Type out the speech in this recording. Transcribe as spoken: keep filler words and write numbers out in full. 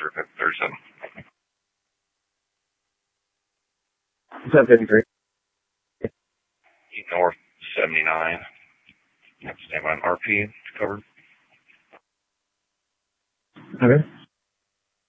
for thirty-seven. seven fifty-three. North seventy-nine. Stand by on R P to cover. Okay.